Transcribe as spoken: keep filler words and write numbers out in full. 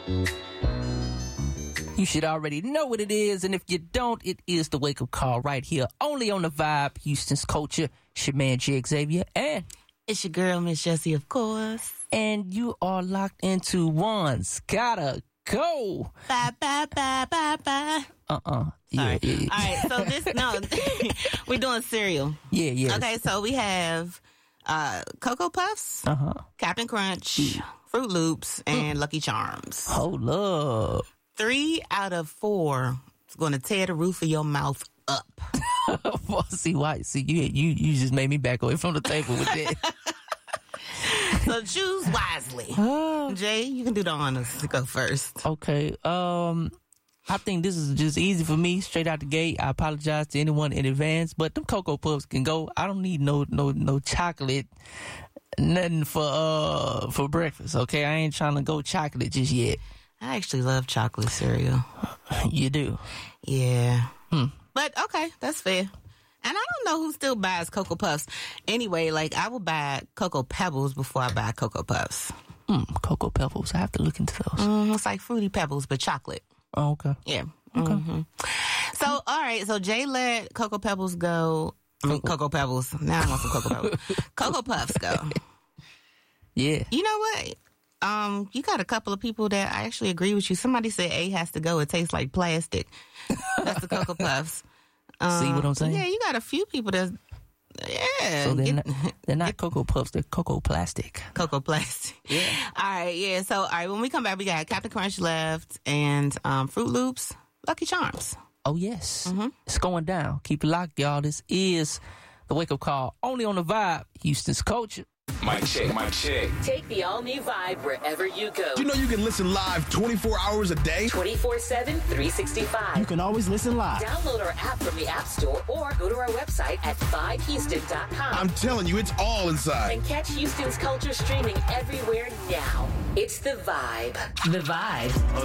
You should already know what it is, and if you don't, it is the wake-up call right here, only on The Vibe, Houston's culture. It's your man, J. Xavier, and it's your girl, Miss Jessie, of course. And you are locked into One's Gotta Go. Bye, bye, bye, bye, bye. Uh-uh. Yeah, yeah, yeah. All right, so this, no, we're doing cereal. Yeah, yeah. Okay, so we have uh, Cocoa Puffs, uh-huh. Captain Crunch, yeah. Fruit Loops, and mm. Lucky Charms. Hold up. Three out of four is going to tear the roof of your mouth up. Well, see why? See, you, you, you just made me back away from the table with that. So choose wisely. Uh, Jay, you can do the honors to go first. Okay. Um, I think this is just easy for me, straight out the gate. I apologize to anyone in advance, but them Cocoa Puffs can go. I don't need no no no chocolate, nothing for uh for breakfast. Okay, I ain't trying to go chocolate just yet. I actually love chocolate cereal. You do? Yeah. Hmm. But okay, that's fair. And I don't know who still buys Cocoa Puffs. Anyway, like, I will buy Cocoa Pebbles before I buy Cocoa Puffs. Hmm, Cocoa Pebbles. I have to look into those. Mm, it's like Fruity Pebbles, but chocolate. Oh, okay. Yeah. Okay. Mm-hmm. So, all right. So, Jay let Cocoa Pebbles go. I mean, Cocoa Pebbles. Now I want some Cocoa Pebbles. Cocoa Puffs go. Yeah. You know what? Um, you got a couple of people that I actually agree with you. Somebody said A has to go. It tastes like plastic. That's the Cocoa Puffs. Um, See what I'm saying? Yeah, you got a few people that, yeah. So they're, get, not, they're not Cocoa Puffs, they're Cocoa Plastic. Cocoa Plastic. Yeah. All right, yeah. So, all right, when we come back, we got Captain Crunch left and um, Fruit Loops, Lucky Charms. Oh, yes. Mm-hmm. It's going down. Keep it locked, y'all. This is the wake-up call, only on The Vibe, Houston's culture. Mic check, mic check. Take the all-new Vibe wherever you go. You know you can listen live twenty-four hours a day? twenty-four seven, three sixty-five. You can always listen live. Download our app from the App Store or go to our website at vibe houston dot com. I'm telling you, it's all inside. And catch Houston's culture streaming everywhere now. It's The Vibe. The Vibe.